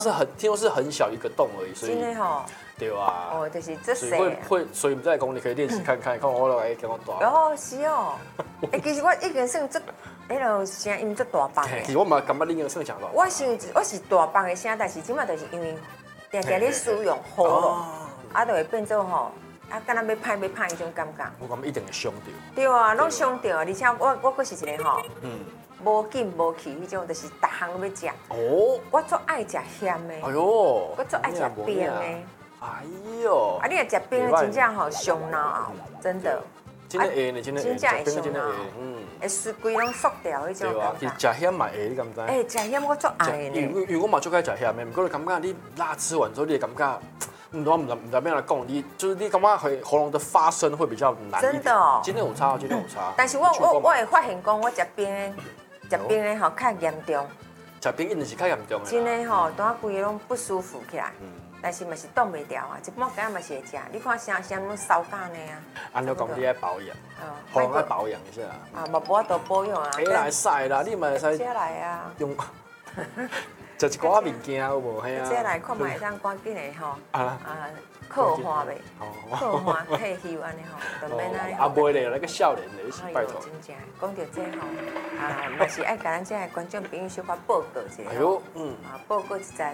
听说是很小一个洞而已，所以真的吼。 对啊。 哦，就是这细。 所以不在讲，你可以练习看看，看我来跟我大。 哦，是哦。其实我已经算迄落声音足大放的。 其实我嘛感觉你已经算强了。 我是大放的声，但是即马就是因为定定咧使用喉咙，就会变做吼，敢若要歹迄种感觉。 我感觉一定会伤到。 对啊，拢伤到，而且我阁是一个吼，无紧无气迄种，就是逐项都要食。哦。我足爱食咸的。哎呦。我足爱食冰的。 哎呦！ 你若食冰的真正吼上脑，真的。 真的会呢，真的会。 真正会上脑。会规规拢缩掉迄种感觉。 对啊，其实食咸嘛会，你敢知？ 食咸我足爱的呢。 因为我嘛足爱食咸的，不过你感觉你辣吃完之后，你会感觉，唔知要来讲，你感觉喉咙的发声会比较难。 真的哦。 今天有差，今天有差。 但是我会发现讲，我食冰的吼较严重。 食冰一定是较严重的。 真的吼，当规个拢不舒服起来。但是嘛是挡袂掉啊，一般间嘛是会食。你看声拢烧干的啊。 按照讲你爱保养，喉咙爱保养一下。 啊，无法度保养啊。 来晒啦，你嘛会使。 接来啊。 用。食一寡物件有无？嘿啊。 接来看嘛会当赶紧的吼。靠花呗。靠花退休安尼吼，就免安尼。 啊，袂咧，那个少年咧，拜托。 真正，讲到这吼，嘛是爱甲咱这观众朋友小可报告一下。哎呦，报告一下呢。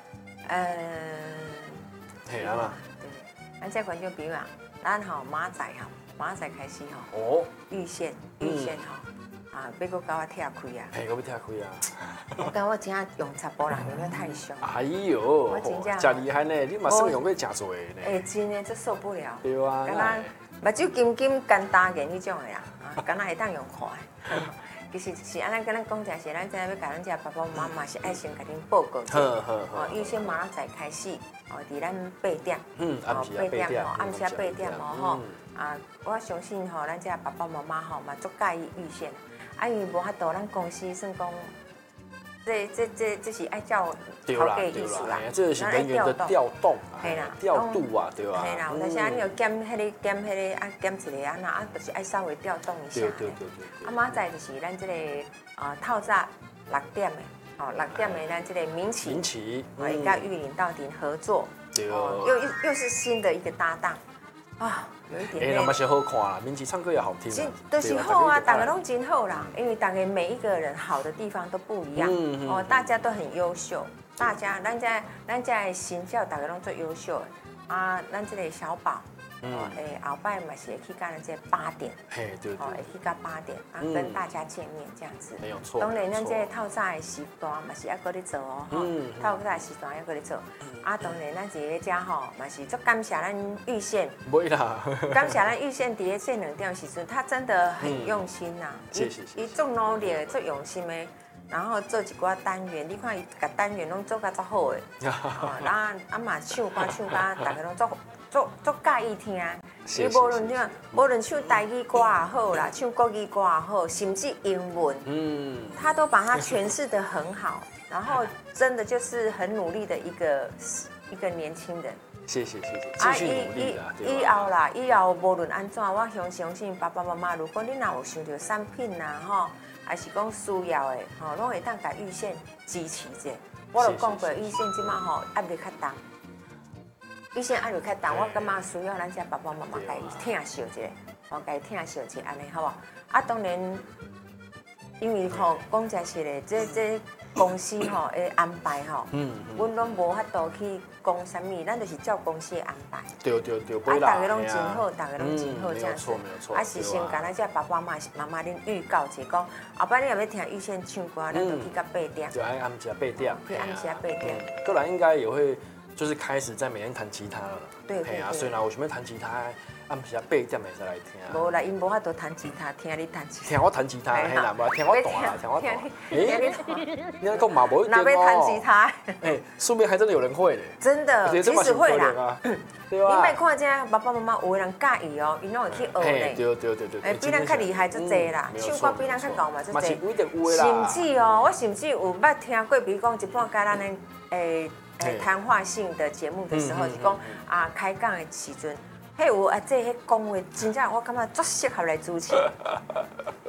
嘿啊嘛， 对，咱这观众朋友啊，咱吼明仔开始吼，预线吼，要搁甲我拆开啊， 嘿，我要拆开啊， 我感觉我真用查甫人用得太凶， 哎呦，我真正真厉害呢，你嘛算用过真多呢， 真的这受不了， 对啊， 敢若目睭金干大眼迄种的啦，敢若会当用看。其实是安尼，跟咱讲，就是咱真要甲咱家爸爸妈妈是爱先甲恁报告者。预先明仔载开始，伫咱8点，8点吼，暗时8点吼，我相信吼，咱家爸爸妈妈吼嘛足介意预先，因为无法度，咱公司算讲，这是爱叫头家意思啦， 这是人员的调动啊，调度啊，对吧？ 嘿啦，但是你要减迄个，减一个啊，就是爱稍微调动一下。对。明仔载就是咱这个透早6点的，6点的咱这个民企，伊甲玉林到底合作，又是新的一个搭档啊。有一点那么是好看啦，民企唱歌也好听。 都是好啊，大家拢真好啦，因为大家每一个人好的地方都不一样，大家都很优秀，咱家的新教大家拢最优秀啊，咱这个小宝。后摆嘛是会去甲咱这8点， 对， 会去到8点跟大家见面这样子。 没有错。 当然，咱这透早的时段嘛是要搁咧做哦，透早的时段要搁咧做。当然，咱伫咧遮吼嘛是足感谢咱玉县。 袂啦。 感谢咱玉县伫咧这2点时阵，他真的很用心呐。 谢。 伊足努力、足用心的，然后做一寡单元，你看伊甲单元拢做甲足好的。然后嘛唱歌，大家拢足介意听。伊无论唱台语歌也好啦，唱国语歌也好，甚至英文，他都把它诠释得很好。然后真的就是很努力的一个年轻人。 谢，继续努力啦。以后无论安怎，我相信爸爸妈妈，如果你若有想到产品啦吼，还是讲需要的吼，拢会当甲玉县支持者。我有讲过，玉县即马吼压力较重。以前压力较重，我感觉需要咱遮爸爸妈妈家己疼惜一下，家己疼惜一下，安尼好无？当然，因为吼讲真实的，这公司吼的安排吼，阮拢无法度去讲啥物，咱就是照公司的安排。 对。 大家拢真好，大家拢真好这样子。 没有错。 是先甲咱遮爸爸妈妈恁预告者讲，后摆你若要听玉县唱歌，咱就去到8点。 就按暗时8点。 去暗时8点。 个人应该也会。就是开始在每天弹吉他了， 对， 所以呢，我准备弹吉他，暗时8点会使来听。 无啦，因无法度弹吉他，听你弹吉他。 听我弹吉他，嘿啦，无听我弹啦，听我弹。你那个嘛无一点哦。哪弹吉他？ 顺便还真的有人会嘞。 真的，其实会啦。 对吧？ 你莫看这爸爸妈妈有的人介意哦，因拢会去学嘞。 对。 比咱较厉害足济啦，唱歌比咱较高嘛足济。 甚至哦，我甚至有捌听过，比如讲一半甲咱的谈话性的节目的时候，是讲开讲的时阵，有这讲话真正我感觉足适合来主持。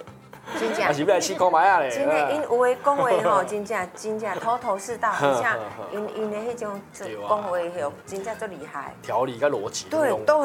真正。 还是要来试看卖啊咧。 真的，因有诶讲话吼，真正头头是道，而且因的迄种讲话吼，真正足厉害。 条理跟逻辑对，都